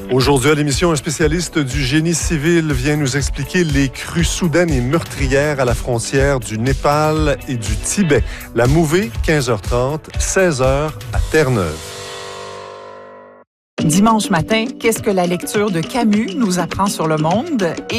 Aujourd'hui à l'émission, un spécialiste du génie civil vient nous expliquer les crues soudaines et meurtrières à la frontière du Népal et du Tibet. La Mouvée, 15h30, 16h à Terre-Neuve. Dimanche matin, qu'est-ce que la lecture de Camus nous apprend sur le monde?